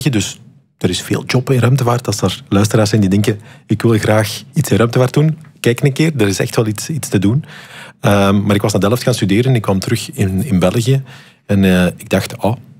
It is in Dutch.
Dus er is veel job in ruimtevaart. Als er luisteraars zijn die denken, ik wil graag iets in ruimtevaart doen, kijk een keer, er is echt wel iets te doen. Maar ik was naar Delft gaan studeren, ik kwam terug in België. En ik dacht,